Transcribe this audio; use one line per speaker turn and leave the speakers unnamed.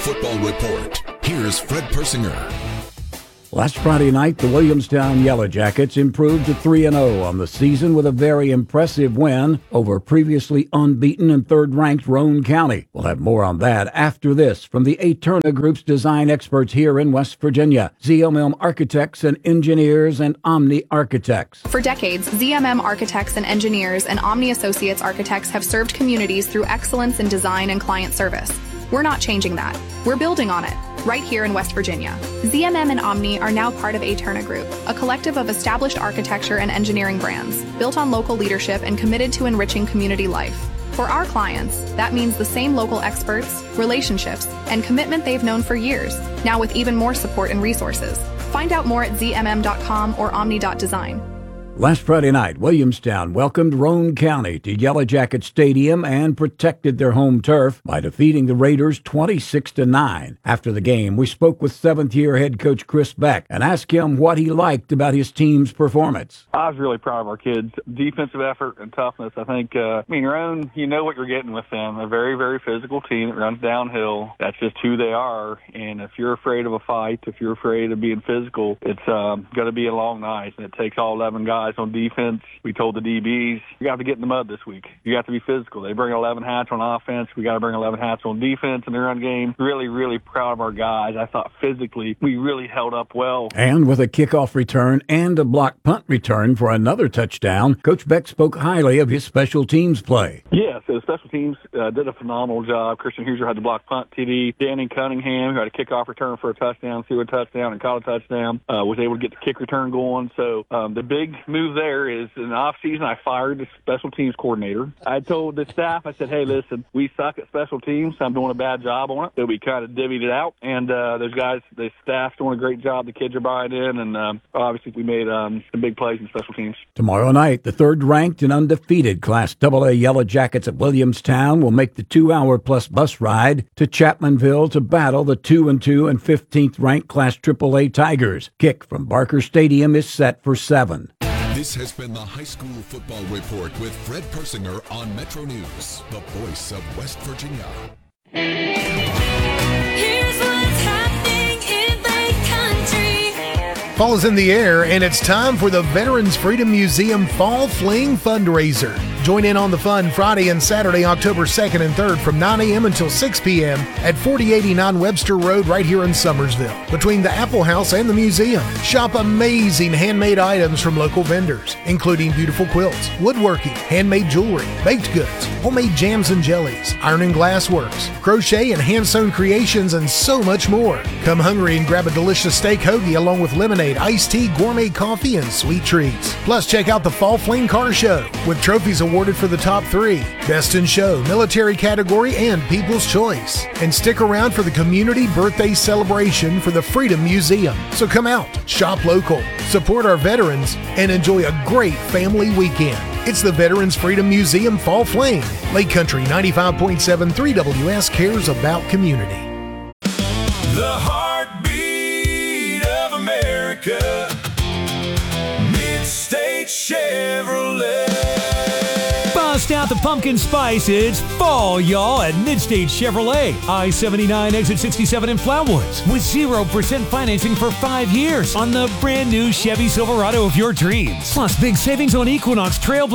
Football Report. Here's Fred Persinger.
Last Friday night, the Williamstown Yellow Jackets improved to 3-0 on the season with a very impressive win over previously unbeaten and third-ranked Roane County. We'll have more on that after this from the Aterna Group's design experts here in West Virginia, ZMM Architects and Engineers and Omni Architects.
For decades, ZMM Architects and Engineers and Omni Associates Architects have served communities through excellence in design and client service. We're not changing that. We're building on it, right here in West Virginia. ZMM and Omni are now part of Aterna Group, a collective of established architecture and engineering brands, built on local leadership and committed to enriching community life. For our clients, that means the same local experts, relationships, and commitment they've known for years, now with even more support and resources. Find out more at zmm.com or omni.design.
Last Friday night, Williamstown welcomed Roane County to Yellow Jacket Stadium and protected their home turf by defeating the Raiders 26-9. After the game, we spoke with seventh-year head coach Chris Beck and asked him what he liked about his team's performance.
I was really proud of our kids. Defensive effort and toughness, I think. Roane, you know what you're getting with them. A very, very physical team that runs downhill. That's just who they are. And if you're afraid of a fight, if you're afraid of being physical, it's going to be a long night. And it takes all 11 guys on defense. We told the DBs, you got to get in the mud this week. You have to be physical. They bring 11 hats on offense. We got to bring 11 hats on defense in the run game. Really, really proud of our guys. I thought physically we really held up well.
And with a kickoff return and a block punt return for another touchdown, Coach Beck spoke highly of his special teams play.
Yeah, so the special teams did a phenomenal job. Christian Huser had the block punt TD. Danny Cunningham, who had a kickoff return for a touchdown, threw a touchdown and caught a touchdown, was able to get the kick return going. So the big move there is in the offseason, I fired the special teams coordinator. I told the staff, I said, hey, listen, we suck at special teams. So I'm doing a bad job on it. So we kind of divvied it out. And those guys, the staff's doing a great job. The kids are buying in. And obviously we made some big plays in special teams.
Tomorrow night, the third-ranked and undefeated Class AA Yellow Jackets at Williamstown will make the 2-hour-plus bus ride to Chapmanville to battle the 2-2 and 15th-ranked Class AAA Tigers. Kick from Barker Stadium is set for 7.
This has been the High School Football Report with Fred Persinger on Metro News, the voice of West Virginia.
Here's what's happening in Lake Country.
Fall is in the air, and it's time for the Veterans Freedom Museum Fall Fling Fundraiser. Join in on the fun Friday and Saturday, October 2nd and 3rd from 9 a.m. until 6 p.m. at 4089 Webster Road right here in Summersville, between the Apple House and the museum. Shop amazing handmade items from local vendors, including beautiful quilts, woodworking, handmade jewelry, baked goods, homemade jams and jellies, iron and glass works, crochet and hand-sewn creations, and so much more. Come hungry and grab a delicious steak hoagie along with lemonade, iced tea, gourmet coffee, and sweet treats. Plus, check out the Fall Fling Car Show with trophies awarded for the top 3, Best in Show, Military Category, and People's Choice. And stick around for the community birthday celebration for the Freedom Museum. So come out, shop local, support our veterans, and enjoy a great family weekend. It's the Veterans Freedom Museum Fall Fling. Lake Country 95.7 3WS cares about community.
The heartbeat of America, Mid-State Chevrolet.
Bust out the pumpkin spice. It's fall, y'all, at Mid-State Chevrolet. I-79 exit 67 in Flatwoods with 0% financing for 5 years on the brand new Chevy Silverado of your dreams. Plus big savings on Equinox Trailblazer